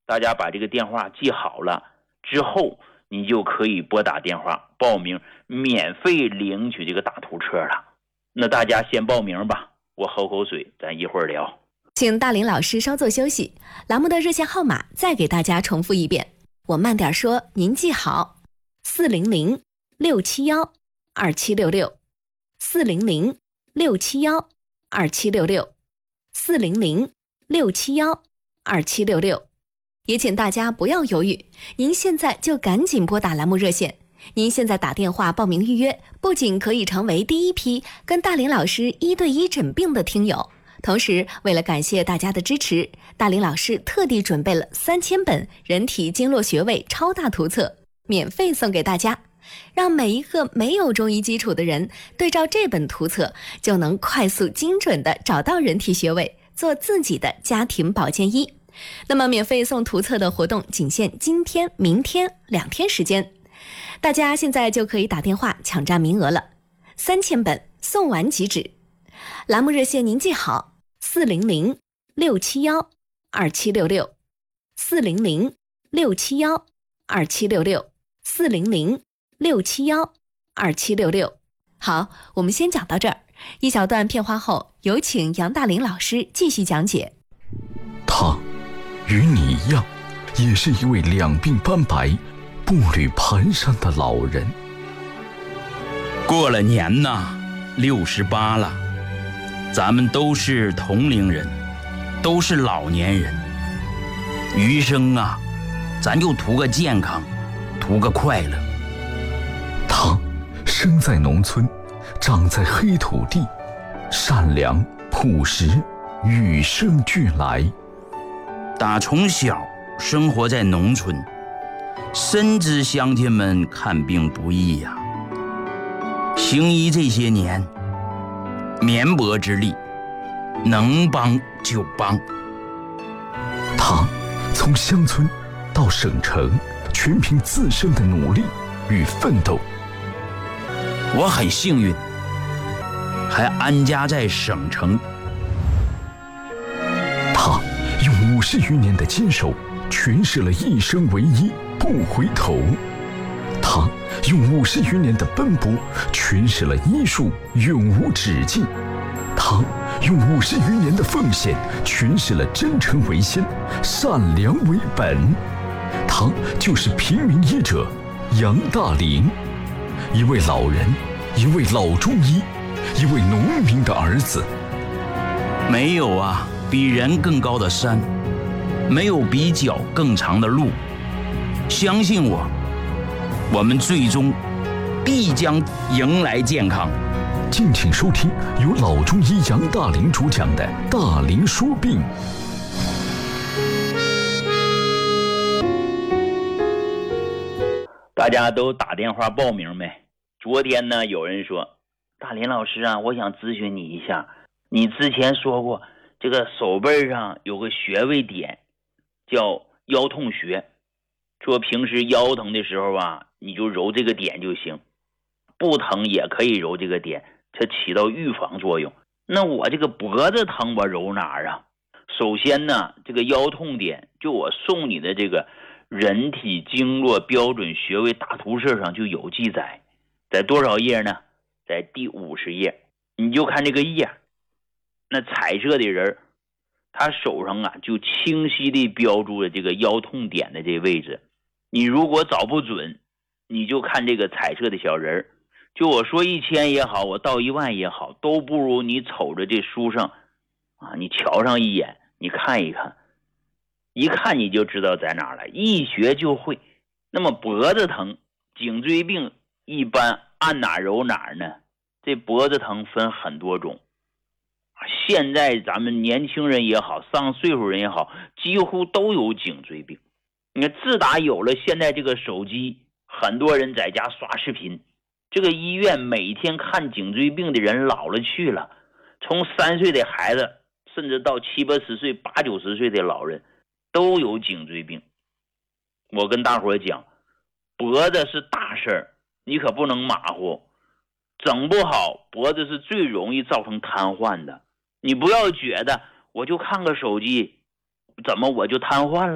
大家把这个电话记好了之后，你就可以拨打电话报名，免费领取这个大图册了。那大家先报名吧，我喝口水，咱一会儿聊。 请大林老师稍作休息，栏目的热线号码再给大家重复一遍，我慢点说，您记好，400-671-2766，400-671-2766，400-671-2766。也请大家不要犹豫，您现在就赶紧拨打栏目热线。您现在打电话报名预约，不仅可以成为第一批跟大林老师1对1诊病的听友，同时为了感谢大家的支持，大林老师特地准备了3000本人体经络穴位超大图册，免费送给大家，让每一个没有中医基础的人对照这本图册，就能快速精准地找到人体穴位，做自己的家庭保健医。那么免费送图册的活动仅限今天、明天2天时间，大家现在就可以打电话抢占名额了，3000本送完即止。栏目热线您记好，400-671-2766，400-671-2766，400-671-2766。好，我们先讲到这儿，一小段片花后，有请杨大林老师继续讲解。 他与你一样，也是一位两鬓斑白、步履蹒跚的老人。 过了年呐，68了，咱们都是同龄人，都是老年人。余生啊，咱就图个健康，图个快乐。 他生在农村，长在黑土地，善良朴实，与生俱来。 打从小生活在农村，深知乡亲们看病不易呀。行医这些年，绵薄之力，能帮就帮。 他从乡村到省城，全凭自身的努力与奋斗。 我很幸运，还安家在省城。 他用50余年的坚守，诠释了一生为一，不回头。他用50余年的奔波，诠释了医术永无止境。他用50余年的奉献，诠释了真诚为先，善良为本。他就是平民医者杨大林，一位老人，一位老中医，一位农民的儿子。 没有啊比人更高的山，没有比脚更长的路。相信我，我们最终必将迎来健康。 敬请收听由老中医杨大林主讲的《大林说病》。 大家都打电话报名没？昨天呢，有人说，大林老师啊，我想咨询你一下，你之前说过这个手背上有个穴位点叫腰痛穴，说平时腰疼的时候啊，你就揉这个点就行，不疼也可以揉这个点，它起到预防作用。那我这个脖子疼，我揉哪儿啊？首先呢，这个腰痛点就我送你的这个人体经络标准穴位大图册上就有记载，在多少页呢？在第50页。你就看这个页，那彩色的人他手上啊就清晰地标注了这个腰痛点的这位置。你如果找不准，你就看这个彩色的小人，就我说1000也好，我到10000也好，都不如你瞅着这书上啊，你瞧上一眼，你看一看，一看你就知道在哪了，一学就会。那么脖子疼、颈椎病一般按哪揉哪呢？这脖子疼分很多种，现在咱们年轻人也好，上岁数人也好，几乎都有颈椎病。你看，自打有了现在这个手机，很多人在家刷视频，这个医院每天看颈椎病的人老了去了，从3岁的孩子，甚至到70、80岁、80、90岁的老人都有颈椎病。我跟大伙讲，脖子是大事儿，你可不能马虎，整不好脖子是最容易造成瘫痪的。你不要觉得我就看个手机，怎么我就瘫痪了？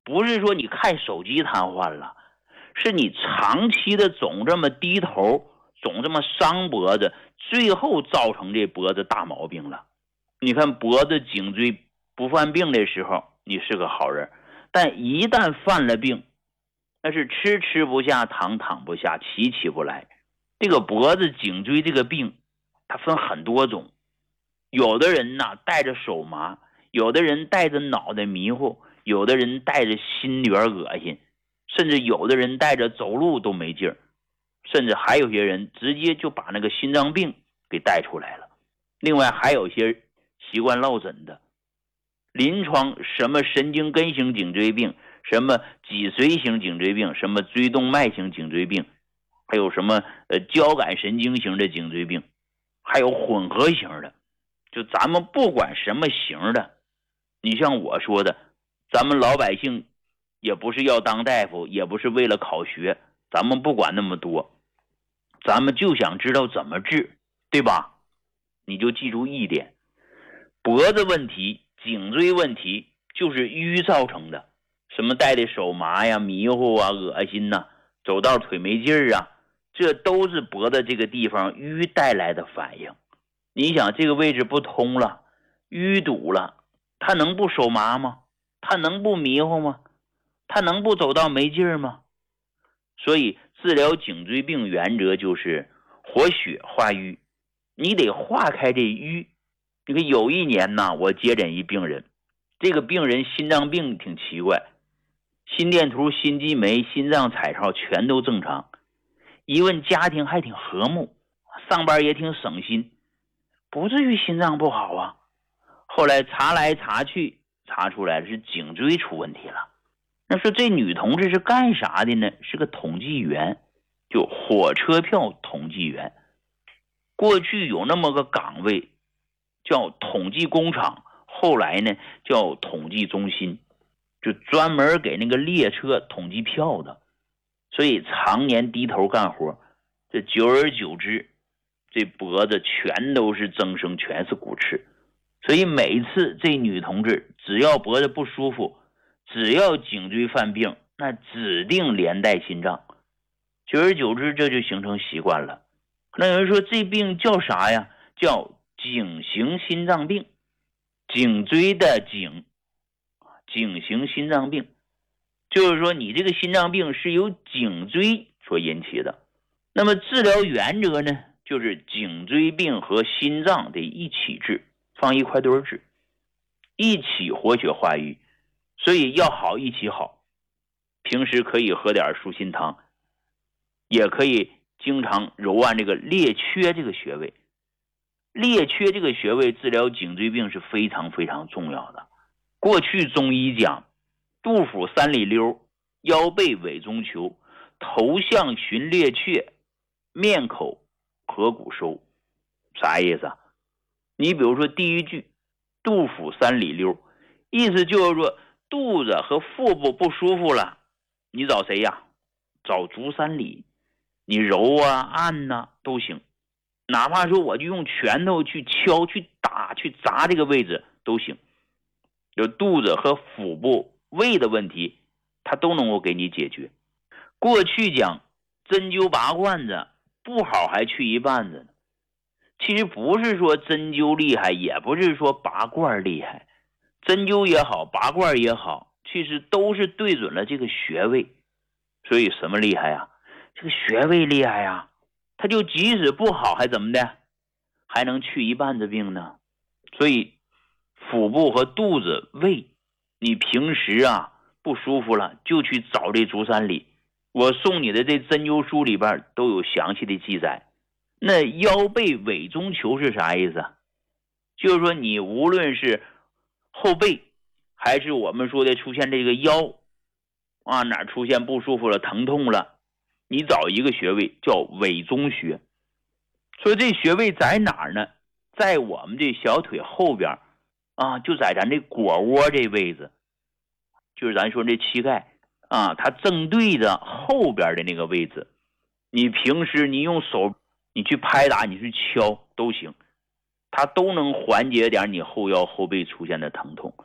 不是说你看手机瘫痪了，是你长期的总这么低头，总这么伤脖子，最后造成这脖子大毛病了。你看脖子颈椎不犯病的时候你是个好人，但一旦犯了病，那是吃不下，躺不下，起不来。这个脖子颈椎这个病它分很多种，有的人呢带着手麻，有的人带着脑袋迷糊，有的人带着心里边恶心，甚至有的人带着走路都没劲儿，甚至还有些人直接就把那个心脏病给带出来了。另外还有些习惯落枕的，临床什么神经根型颈椎病，什么脊髓型颈椎病，什么椎动脉型颈椎病，还有什么交感神经型的颈椎病，还有混合型的。就咱们不管什么型的，你像我说的，咱们老百姓也不是要当大夫，也不是为了考学，咱们不管那么多，咱们就想知道怎么治，对吧？你就记住一点，脖子问题、颈椎问题就是瘀造成的，什么带的手麻呀、迷糊啊、恶心呐、走道腿没劲儿啊，这都是脖子这个地方瘀带来的反应。你想这个位置不通了，淤堵了，它能不手麻吗？它能不迷糊吗？它能不走道没劲儿吗？所以治疗颈椎病原则就是活血化瘀，你得化开这瘀。你看有一年呢，我接诊一病人，这个病人心脏病挺奇怪，心电图、心肌酶、心脏彩超全都正常，一问家庭还挺和睦，上班也挺省心，不至于心脏不好啊。后来查来查去，查出来是颈椎出问题了。那说这女同志是干啥的呢？是个统计员，就火车票统计员。过去有那么个岗位叫统计工厂，后来呢叫统计中心，就专门给那个列车统计票的。所以常年低头干活，这久而久之，这脖子全都是增生，全是骨刺。所以每次这女同志只要脖子不舒服，只要颈椎犯病，那指定连带心脏。久而久之，这就形成习惯了。可能有人说这病叫啥呀？叫颈型心脏病，颈椎的颈，颈型心脏病，就是说你这个心脏病是由颈椎所引起的。那么治疗原则呢，就是颈椎病和心脏得一起治，放一块堆治，一起活血化瘀，所以要好一起好。平时可以喝点舒心汤，也可以经常揉按这个列缺这个穴位。列缺这个穴位治疗颈椎病是非常非常重要的。过去中医讲肚腹三里溜，腰背委中求，头项循列缺，面口合谷收。啥意思啊？你比如说第一句肚腹三里溜，意思就是说肚子和腹部不舒服了，你找谁呀？找足三里，你揉啊按啊都行，哪怕说我就用拳头去敲去打去砸这个位置都行。有肚子和腹部胃的问题它都能够给你解决。过去讲针灸拔罐子不好还去一半子呢，其实不是说针灸厉害，也不是说拔罐厉害，针灸也好拔罐也好，其实都是对准了这个穴位。所以什么厉害呀？这个穴位厉害呀，它就即使不好还怎么的，还能去一半的病呢。所以腹部和肚子胃，你平时啊不舒服了就去找这足三里，我送你的这针灸书里边都有详细的记载。那腰背委中求是啥意思？就是说你无论是后背还是我们说的出现这个腰啊，哪出现不舒服了疼痛了，你找一个穴位叫委中穴。所以这穴位在哪儿呢？在我们这小腿后边啊，就在咱这腘窝这位置，就是咱说这膝盖啊，它正对着后边的那个位置。你平时你用手你去拍打你去敲都行，它都能缓解点你后腰后背出现的疼痛。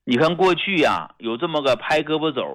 你看过去呀，有这么个拍胳膊肘